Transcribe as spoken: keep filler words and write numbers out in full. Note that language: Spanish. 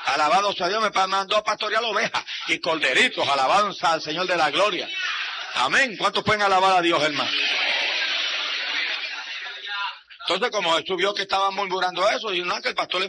Alabado sea Dios, me mandó a pastorear ovejas y corderitos, alabado sea al Señor de la gloria. Amén. ¿Cuántos pueden alabar a Dios, hermano? Entonces, como Jesús vio que estaban murmurando eso, dijo, no, que el pastor le